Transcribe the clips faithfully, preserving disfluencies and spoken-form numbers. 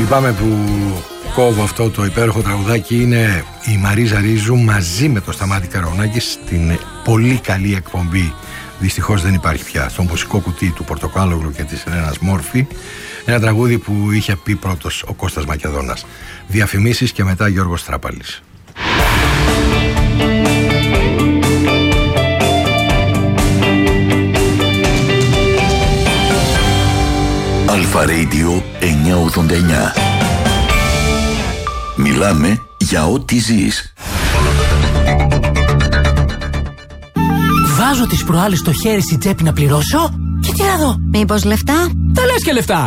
Λυπάμαι που κόβω αυτό το υπέροχο τραγουδάκι. Είναι η Μαρίζα Ρίζου μαζί με το Σταμάτη Καρονάκη στην πολύ καλή εκπομπή. Δυστυχώς δεν υπάρχει πια. Στο μουσικό κουτί του Πορτοκάλογλου και της Ελένας Μόρφη. Ένα τραγούδι που είχε πει πρώτος ο Κώστας Μακεδόνας. Διαφημίσεις και μετά Γιώργος Τράπαλης. Αλφα Radio εννιακόσια ογδόντα εννιά. Μιλάμε για ό,τι ζεις. Βάζω τις προάλλες στο χέρι στην τσέπη να πληρώσω και τι να δω. Μήπως λεφτά? Τα λες και λεφτά.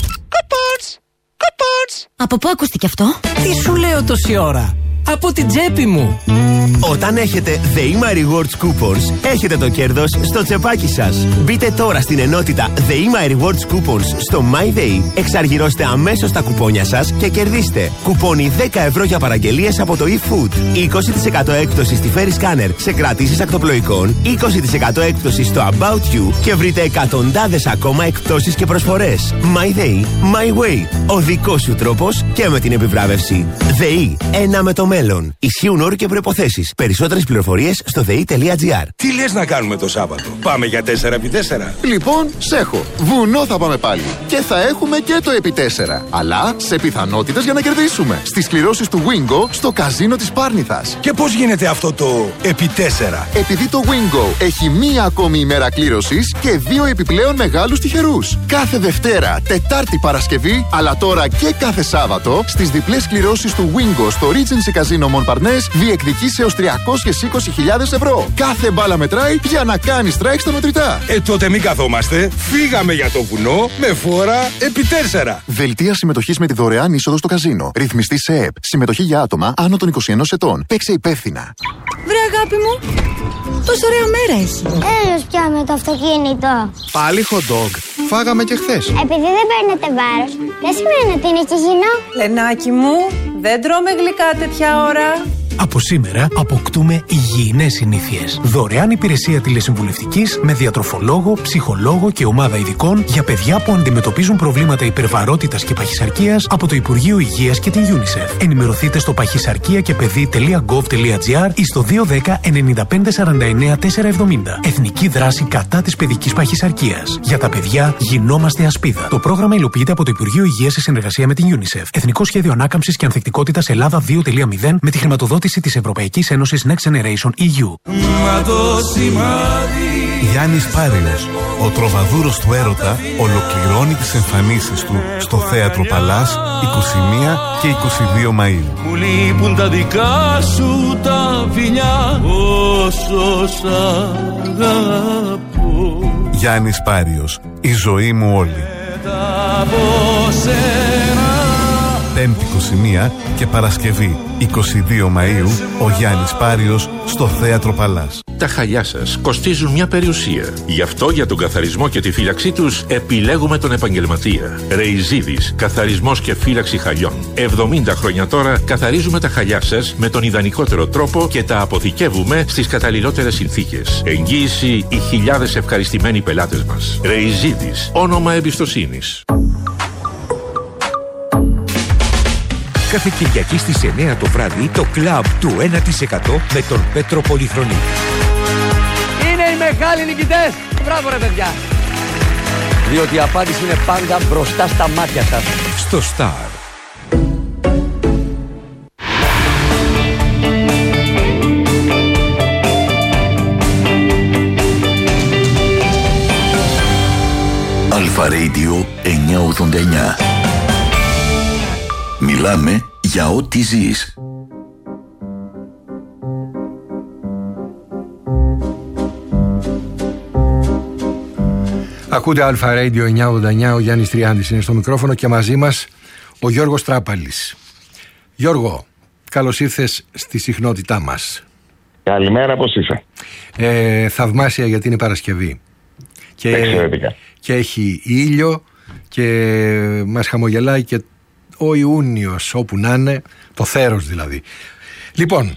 Κοπότς, κοπότς. Από πού ακούστηκε αυτό? Τι σου λέω τόση ώρα? Από την τσέπη μου. Όταν έχετε The My Rewards Coupons, έχετε το κέρδος στο τσεπάκι σας. Μπείτε τώρα στην ενότητα The My Rewards Coupons στο MyDay, εξαργυρώστε αμέσως τα κουπόνια σας και κερδίστε κουπόνι δέκα ευρώ για παραγγελίες από το eFood, είκοσι τοις εκατό έκπτωση στη Ferry Scanner σε κρατήσεις ακτοπλοϊκών, είκοσι τοις εκατό έκπτωση στο About You και βρείτε εκατοντάδες ακόμα εκπτώσεις και προσφορές. MyDay, My Way. Ο δικός σου τρόπος και με την επιβράβευση. ΔΕΗ, ένα με το μέλλον. Ισχύουν όροι και προϋποθέσεις. Περισσότερες πληροφορίες στο δε ι τελεία τζι άρ. Τι λες να κάνουμε το Σάββατο? Πάμε για τέσσερα επί τέσσερα. Λοιπόν, σέχω. Βουνό θα πάμε πάλι. Και θα έχουμε και το επί τέσσερα. Αλλά σε πιθανότητες για να κερδίσουμε. Στις κληρώσεις του Wingo στο καζίνο της Πάρνηθας. Και πώς γίνεται αυτό το επί τέσσερα? Επειδή το Wingo έχει μία ακόμη ημέρα κλήρωσης και δύο επιπλέον μεγάλους τυχερούς. Κάθε Δευτέρα, Τετάρτη, Παρασκευή, αλλά τώρα και κάθε Σάββατο στις διπλές κληρώσεις του Wingo στο Regency Casino Montparnasse διεκδικείς έως τριακόσιες είκοσι χιλιάδες ευρώ. Κάθε μπάλα μετράει για να κάνει strike στα μετρητά. Ε, τότε μην καθόμαστε. Φύγαμε για το βουνό με φόρα επί τέσσερα. Δελτία συμμετοχής με τη δωρεάν είσοδο στο καζίνο. Ρυθμιστή σε ΕΕΠ. Συμμετοχή για άτομα άνω των είκοσι ενός ετών. Παίξε υπεύθυνα. Βρε αγάπη μου, τόσο ωραία μέρα έχει. Έλος πια με το αυτοκίνητο. Πάλι hot dog. Φάγαμε και χθες. Επειδή δεν παίρνετε βάρος, δεν σημαίνει ότι είναι και υγιεινό. Λενάκι μου, δεν τρώμε γλυκά τέτοια ώρα. Από σήμερα αποκτούμε υγιεινές συνήθειες. Δωρεάν υπηρεσία τηλεσυμβουλευτικής με διατροφολόγο, ψυχολόγο και ομάδα ειδικών για παιδιά που αντιμετωπίζουν προβλήματα υπερβαρότητας και παχυσαρκίας από το Υπουργείο Υγείας και την UNICEF. Ενημερωθείτε στο παχυσαρκία και παιδί τελεία γκοβ τελεία τζι άρ ή στο δύο ένα μηδέν εννιά πέντε σαράντα εννιά τετρακόσια εβδομήντα. Εθνική δράση κατά της παιδικής παχυσαρκίας. Για τα παιδιά γινόμαστε ασπίδα. Το πρόγραμμα υλοποιείται από το Υπουργείο Υγείας σε συνεργασία με την UNICEF. Εθνικό Σχέδιο Ανάκαμψης και Ανθεκτικότητας Ελλάδα δύο κόμμα μηδέν με τη χρηματοδότηση της Ευρωπαϊκής Ένωσης Next Generation ι γιου. Γιάννης Πάριος, ο τροβαδούρος του έρωτα, ολοκληρώνει τις εμφανίσεις του στο Θέατρο Παλάς είκοσι μία και είκοσι δύο Μαΐου. Μου λείπουν τα δικά σου τα φιλιά, όσο σ' αγαπώ. Γιάννης Πάριος, η ζωή μου όλη. Πέμπτη είκοσι μία και Παρασκευή είκοσι δύο Μαΐου, ο Γιάννης Πάριος στο Θέατρο Παλάς. Τα χαλιά σας κοστίζουν μια περιουσία. Γι' αυτό για τον καθαρισμό και τη φύλαξή τους επιλέγουμε τον επαγγελματία. Ρεϊζίδης, καθαρισμός και φύλαξη χαλιών. εβδομήντα χρόνια τώρα καθαρίζουμε τα χαλιά σας με τον ιδανικότερο τρόπο και τα αποθηκεύουμε στις καταλληλότερες συνθήκες. Εγγύηση οι χιλιάδες ευχαριστημένοι πελάτες μας. Ρεϊζίδης, όνομα εμπιστοσύνης. Κάθε Κυριακή στις εννιά το βράδυ το κλαμπ του ένα τοις εκατό με τον Πέτρο Πολυχρονή. Είναι οι μεγάλοι νικητές. Μπράβο ρε παιδιά. Διότι η απάντηση είναι πάντα μπροστά στα μάτια σας. Στο Star. Αλφα Radio εννιακόσια ογδόντα εννιά. Μιλάμε για ό,τι ζεις. Ακούτε Αλφα Radio εννιακόσια ογδόντα εννιά, ο Γιάννης Τριάντης είναι στο μικρόφωνο και μαζί μας ο Γιώργος Τράπαλης. Γιώργο, καλώς ήρθες στη συχνότητά μας. Καλημέρα, πώς είσαι? Ε, θαυμάσια γιατί είναι Παρασκευή. Και, και έχει ήλιο και μας χαμογελάει και ο Ιούνιος όπου να είναι, το θέρος δηλαδή. Λοιπόν,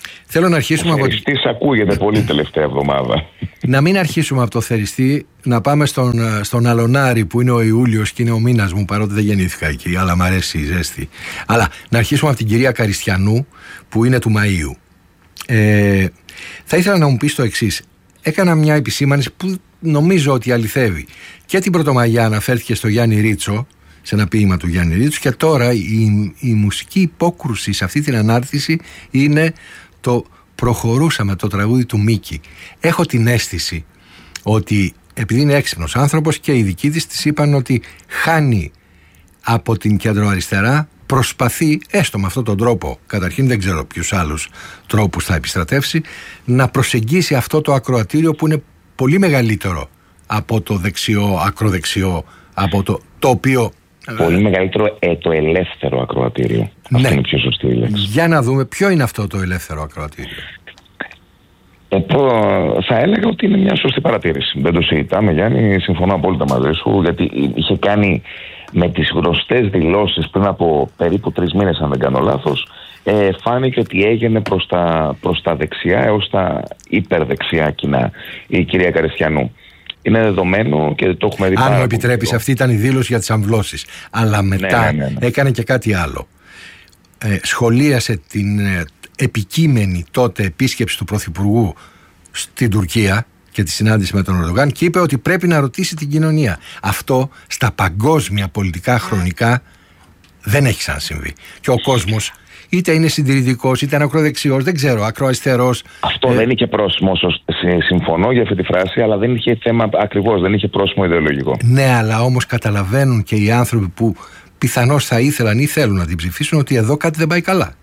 Θέλω να αρχίσουμε ο από. Θεριστής ακούγεται πολύ τελευταία εβδομάδα. Να μην αρχίσουμε από το Θεριστή, να πάμε στον, στον Αλωνάρη που είναι ο Ιούλιος και είναι ο μήνας μου, παρότι δεν γεννήθηκα εκεί, αλλά μ' αρέσει η ζέστη. Αλλά να αρχίσουμε από την κυρία Καριστιανού που είναι του Μαΐου. Ε, θα ήθελα να μου πεις το εξής. Έκανα μια επισήμανση που νομίζω ότι αληθεύει. Και την Πρωτομαγιά αναφέρθηκε στο Γιάννη Ρίτσο, σε ένα ποίημα του Γιάννη Ρίτσο, και τώρα η, η μουσική υπόκρουση σε αυτή την ανάρτηση είναι το «Προχωρούσαμε», το τραγούδι του Μίκη. Έχω την αίσθηση ότι επειδή είναι έξυπνος άνθρωπος και οι δικοί της της είπαν ότι χάνει από την κεντροαριστερά, προσπαθεί έστω με αυτόν τον τρόπο, καταρχήν δεν ξέρω ποιους άλλους τρόπους θα επιστρατεύσει, να προσεγγίσει αυτό το ακροατήριο που είναι πολύ μεγαλύτερο από το δεξιό, ακροδεξιό, από το, το οποίο... Πολύ μεγαλύτερο ε, το ελεύθερο ακροατήριο. Ναι. Αυτό είναι πιο σωστή η λέξη. Για να δούμε ποιο είναι αυτό το ελεύθερο ακροατήριο. Ε, θα έλεγα ότι είναι μια σωστή παρατήρηση. Δεν το συζητάμε, Γιάννη, συμφωνώ απόλυτα μαζί σου, γιατί είχε κάνει με τις γνωστές δηλώσεις πριν από περίπου τρεις μήνες, αν δεν κάνω λάθος, ε, φάνηκε ότι έγινε προς τα, προς τα δεξιά έως τα υπερδεξιά κοινά η κυρία Καριστιανού. Είναι δεδομένο και το έχουμε δει. Αν μου επιτρέπεις, αυτή ήταν η δήλωση για τις αμβλώσεις. Αλλά μετά ναι, ναι, ναι, ναι. έκανε και κάτι άλλο. Ε, σχολίασε την ε, επικείμενη τότε επίσκεψη του Πρωθυπουργού στην Τουρκία και τη συνάντηση με τον Ερντογάν και είπε ότι πρέπει να ρωτήσει την κοινωνία. Αυτό στα παγκόσμια πολιτικά χρονικά δεν έχει ξανασυμβεί. Και ο κόσμος είτε είναι συντηρητικός, είτε είναι ακροδεξιός, δεν ξέρω, ακροαριστερός. Αυτό ε... δεν είχε πρόσημο, συμφωνώ για αυτή τη φράση, αλλά δεν είχε θέμα ακριβώς, δεν είχε πρόσημο ιδεολογικό. Ναι, αλλά όμως καταλαβαίνουν και οι άνθρωποι που πιθανώς θα ήθελαν ή θέλουν να την ψηφίσουν ότι εδώ κάτι δεν πάει καλά.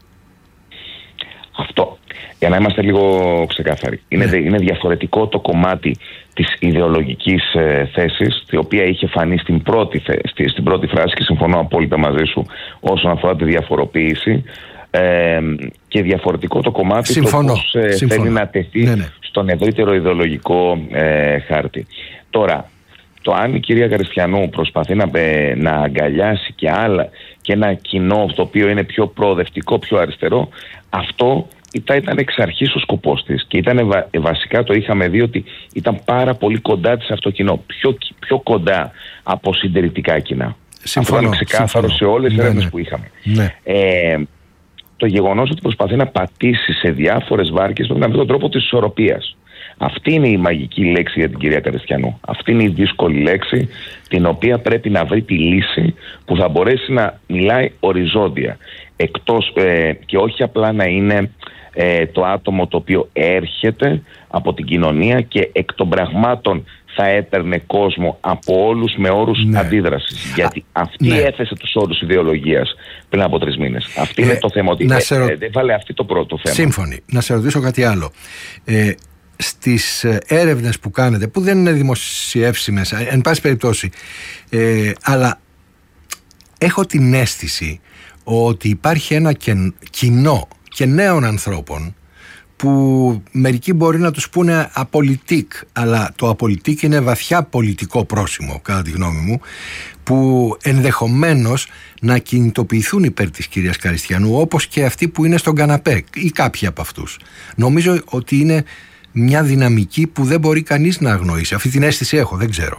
Αυτό. Για να είμαστε λίγο ξεκάθαροι. Είναι, ναι. είναι διαφορετικό το κομμάτι της ιδεολογικής ε, θέσης, η οποία είχε φανεί στην πρώτη, στη, στην πρώτη φράση και συμφωνώ απόλυτα μαζί σου όσον αφορά τη διαφοροποίηση, ε, και διαφορετικό το κομμάτι συμφωνώ. το πώς ε, θέλει να τεθεί ναι, ναι. στον ευρύτερο ιδεολογικό ε, χάρτη. Τώρα, το αν η κυρία Καριστιανού προσπαθεί να, να αγκαλιάσει και άλλα και ένα κοινό το οποίο είναι πιο προοδευτικό, πιο αριστερό, αυτό ήταν εξ αρχής ο σκοπός της και ήταν βα, βασικά το είχαμε δει ότι ήταν πάρα πολύ κοντά της αυτό το κοινό, πιο, πιο κοντά από συντηρητικά κοινά. Συμφωνώ, αυτό είναι ξεκάθαρο σε όλες τις ναι, έρευνες ναι. που είχαμε. Ναι. Ε, το γεγονός ότι προσπαθεί να πατήσει σε διάφορες βάρκες πρέπει να βρει τον τρόπο της ισορροπίας. Αυτή είναι η μαγική λέξη για την κυρία Καριστιανού. Αυτή είναι η δύσκολη λέξη την οποία πρέπει να βρει τη λύση που θα μπορέσει να μιλάει οριζόντια εκτός, ε, και όχι απλά να είναι ε, το άτομο το οποίο έρχεται από την κοινωνία και εκ των πραγμάτων θα έπαιρνε κόσμο από όλους με όρους ναι. αντίδρασης. Γιατί Α, αυτή ναι. έθεσε τους όρους ιδεολογίας πριν από τρεις μήνες. Αυτή ε, είναι το θέμα. Ότι ε, ρω... ε, δεν βάλε αυτή το πρώτο θέμα. Σύμφωνοι. Να σε ρωτήσω κάτι άλλο. Ε, στις έρευνες που κάνετε, που δεν είναι δημοσιεύσιμες, εν πάση περιπτώσει, ε, αλλά έχω την αίσθηση ότι υπάρχει ένα κοινό και νέων ανθρώπων που μερικοί μπορεί να τους πούνε απολιτικ, αλλά το απολιτικ είναι βαθιά πολιτικό πρόσημο κατά τη γνώμη μου, που ενδεχομένως να κινητοποιηθούν υπέρ της κυρίας Καριστιανού, όπως και αυτοί που είναι στον καναπέ ή κάποιοι από αυτούς. Νομίζω ότι είναι μια δυναμική που δεν μπορεί κανείς να αγνοήσει. Αυτή την αίσθηση έχω, δεν ξέρω.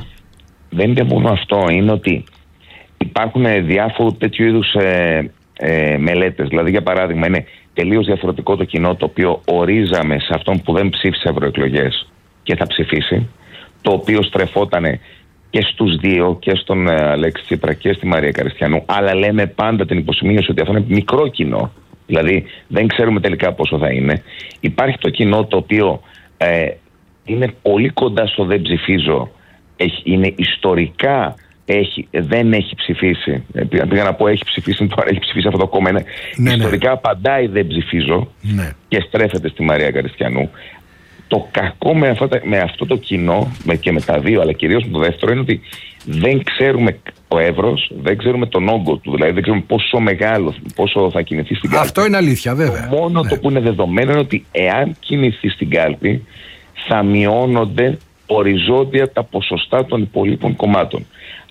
Δεν είναι μόνο αυτό, είναι ότι υπάρχουν διάφορου τέτοιου είδους ε, ε, μελέτες. Δηλαδή, για παράδειγμα, είναι τελείως διαφορετικό το κοινό το οποίο ορίζαμε σε αυτόν που δεν ψήφισε ευρωεκλογές και θα ψηφίσει, το οποίο στρεφότανε και στους δύο, και στον ε, Αλέξη Τσίπρα και στη Μαρία Καριστιανού, αλλά λέμε πάντα την υποσημείωση ότι αυτό είναι μικρό κοινό. Δηλαδή δεν ξέρουμε τελικά πόσο θα είναι. Υπάρχει το κοινό το οποίο ε, είναι πολύ κοντά στο δεν ψηφίζω, έχει, είναι ιστορικά έχει, δεν έχει ψηφίσει, ε, πήγα να πω έχει ψηφίσει, τώρα έχει ψηφίσει αυτό το κόμμα, είναι, ναι, ιστορικά ναι. απαντάει δεν ψηφίζω ναι. και στρέφεται στη Μαρία Καριστιανού. Το κακό με, αυτά, με αυτό το κοινό με, και με τα δύο, αλλά κυρίως με το δεύτερο, είναι ότι δεν ξέρουμε το εύρος, δεν ξέρουμε τον όγκο του, δηλαδή δεν ξέρουμε πόσο μεγάλο, πόσο θα κινηθεί στην κάλπη. Αυτό είναι αλήθεια, βέβαια. Το μόνο ναι. το που είναι δεδομένο είναι ότι εάν κινηθεί στην κάλπη θα μειώνονται οριζόντια τα ποσοστά των υπολείπων κομμάτων.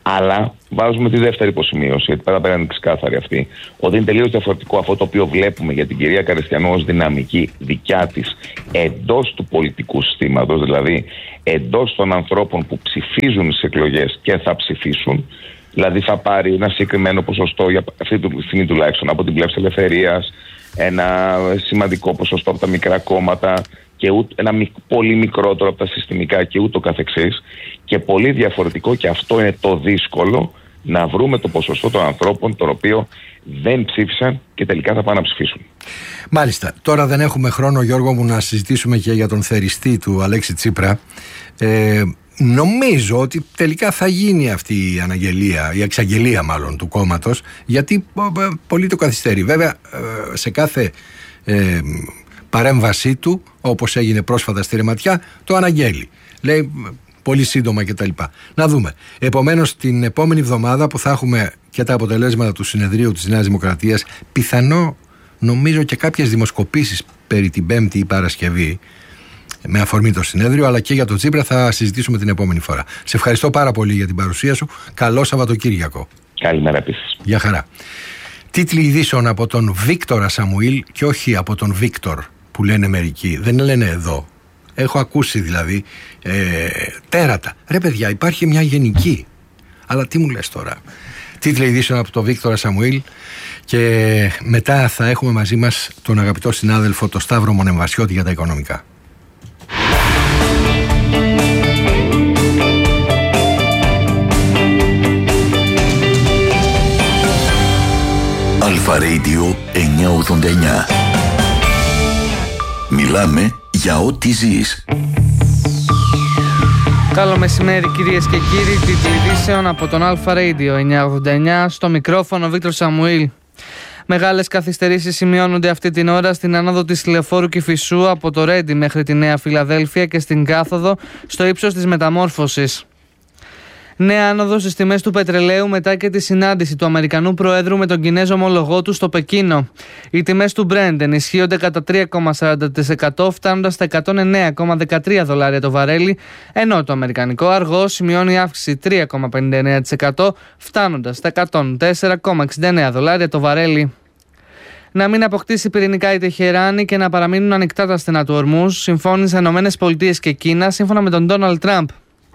Αλλά βάζουμε τη δεύτερη υποσημείωση, γιατί πέρα πέρα είναι ξεκάθαρη αυτή, ότι είναι τελείως διαφορετικό αυτό το οποίο βλέπουμε για την κυρία Καριστιανού ως δυναμική δικιά της εντός του πολιτικού συστήματος, δηλαδή εντός των ανθρώπων που ψηφίζουν στις εκλογές και θα ψηφίσουν. Δηλαδή θα πάρει ένα συγκεκριμένο ποσοστό, για αυτή τη στιγμή τουλάχιστον, από την πλεύση ελευθερίας, ένα σημαντικό ποσοστό από τα μικρά κόμματα και ούτε, ένα πολύ μικρότερο από τα συστημικά και ούτω καθεξής. Και πολύ διαφορετικό, και αυτό είναι το δύσκολο, να βρούμε το ποσοστό των ανθρώπων το οποίο δεν ψήφισαν και τελικά θα πάνε να ψηφίσουν. Μάλιστα. Τώρα δεν έχουμε χρόνο, Γιώργο μου, να συζητήσουμε και για τον θεριστή του Αλέξη Τσίπρα. Ε, νομίζω ότι τελικά θα γίνει αυτή η αναγγελία, η εξαγγελία μάλλον του κόμματος, γιατί πολύ το καθυστερεί. Βέβαια, σε κάθε ε, παρέμβασή του, όπως έγινε πρόσφατα στη Ρεματιά, το αναγγέλει. Λέει πολύ σύντομα κτλ. Να δούμε. Επομένως, την επόμενη εβδομάδα που θα έχουμε και τα αποτελέσματα του συνεδρίου της Νέας Δημοκρατίας, πιθανό νομίζω και κάποιες δημοσκοπήσεις περί την Πέμπτη ή Παρασκευή, με αφορμή το συνέδριο, αλλά και για τον Τσίπρα θα συζητήσουμε την επόμενη φορά. Σε ευχαριστώ πάρα πολύ για την παρουσία σου. Καλό Σαββατοκύριακο. Καλημέρα επίσης. Γεια χαρά. Τίτλοι ειδήσεων από τον Βίκτορα Σαμουήλ και όχι από τον Βίκτορ που λένε μερικοί. Δεν λένε εδώ. Έχω ακούσει δηλαδή ε, τέρατα. Ρε παιδιά, υπάρχει μια γενική. Αλλά τι μου λες τώρα. Τίτλοι ειδήσεων από τον Βίκτορα Σαμουήλ και μετά θα έχουμε μαζί μας τον αγαπητό συνάδελφο τον Σταύρο Μονεμβασιώτη για τα οικονομικά. Αλφα Radio εννιακόσια ογδόντα εννιά. Μιλάμε για ό,τι ζεις. Καλό μεσημέρι κυρίες και κύριοι. Τίτλοι ειδήσεων από τον Αλφα Radio εννιακόσια ογδόντα εννιά. Στο μικρόφωνο Βίκτορ Σαμουήλ. Μεγάλες καθυστερήσεις σημειώνονται αυτή την ώρα στην άνοδο της Λεωφόρου Κηφισού από το Ρέντι μέχρι τη Νέα Φιλαδέλφια και στην κάθοδο στο ύψος της Μεταμόρφωσης. Νέα άνοδο στις τιμές του πετρελαίου μετά και τη συνάντηση του Αμερικανού Προέδρου με τον Κινέζο ομολογό του στο Πεκίνο. Οι τιμές του Brent ενισχύονται κατά τρία κόμμα σαράντα τοις εκατό φτάνοντας στα εκατόν εννέα κόμμα δεκατρία δολάρια το βαρέλι, ενώ το αμερικανικό αργό σημειώνει αύξηση τρία κόμμα πενήντα εννέα τοις εκατό φτάνοντας στα εκατόν τέσσερα κόμμα εξήντα εννέα δολάρια το βαρέλι. Να μην αποκτήσει πυρηνικά η Τεχεράνη και να παραμείνουν ανοιχτά τα στενά του Ορμούζ, συμφώνησαν ΗΠΑ και Κίνα σύμφωνα με τον Ντόναλντ Τραμπ.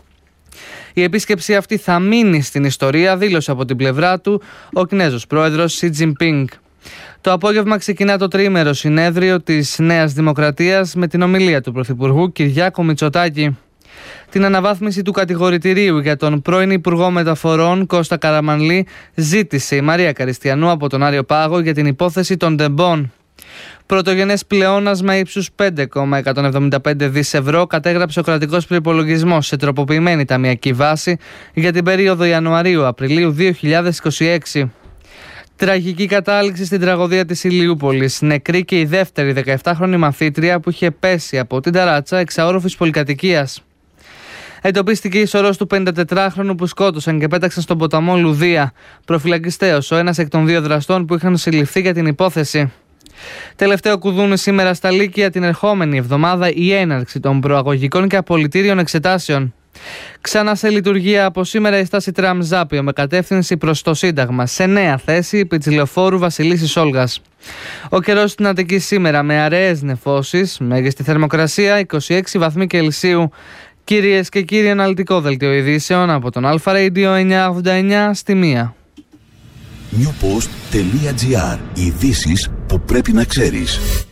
Η επίσκεψη αυτή θα μείνει στην ιστορία, δήλωσε από την πλευρά του ο Κινέζος πρόεδρος Σι Τζινπίνγκ. Το απόγευμα ξεκινά το τριήμερο συνέδριο της Νέας Δημοκρατίας με την ομιλία του Πρωθυπουργού Κυριάκου Μητσοτάκη. Την αναβάθμιση του κατηγορητηρίου για τον πρώην Υπουργό Μεταφορών Κώστα Καραμανλή ζήτησε η Μαρία Καριστιανού από τον Άριο Πάγο για την υπόθεση των τεμπών. Πρωτογενές πλεόνασμα ύψους πέντε κόμμα εκατόν εβδομήντα πέντε δισεκατομμύρια ευρώ κατέγραψε ο κρατικός προϋπολογισμός σε τροποποιημένη ταμειακή βάση για την περίοδο Ιανουαρίου-Απριλίου δύο χιλιάδες είκοσι έξι. Τραγική κατάληξη στην τραγωδία της Ηλιούπολης. Νεκρή και η δεύτερη δεκαεπτάχρονη μαθήτρια που είχε πέσει από την ταράτσα εξαόροφης πολυκατοικίας. Εντοπίστηκε η σωρός του πενηντατετράχρονου που σκότωσαν και πέταξαν στον ποταμό Λουδία. Προφυλακιστέως ο ένας εκ των δύο δραστών που είχαν συλληφθεί για την υπόθεση. Τελευταίο κουδούνι σήμερα στα Λύκεια την ερχόμενη εβδομάδα η έναρξη των προαγωγικών και απολυτήριων εξετάσεων. Ξανά σε λειτουργία από σήμερα η στάση τραμ Ζάπιο με κατεύθυνση προς το Σύνταγμα σε νέα θέση επί της λεωφόρου Βασιλίσσης Όλγας. Ο καιρός στην Αττική σήμερα με αραιές νεφώσεις, μέγιστη θερμοκρασία είκοσι έξι βαθμοί Κελσίου. Κυρίες και κύριοι, αναλυτικό δελτίο ειδήσεων από τον Αλφα Radio εννιακόσια ογδόντα εννιά στη μία. newpost.gr. Ειδήσεις που πρέπει να ξέρεις.